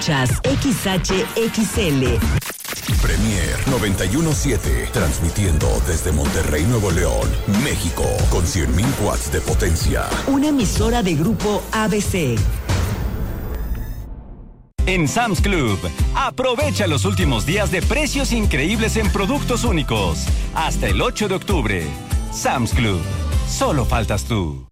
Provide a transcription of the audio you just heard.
XHXL. Premier 91.7, transmitiendo desde Monterrey, Nuevo León, México, con 100.000 watts de potencia. Una emisora de Grupo ABC. En Sam's Club, aprovecha los últimos días de precios increíbles en productos únicos. Hasta el 8 de octubre. Sam's Club, solo faltas tú.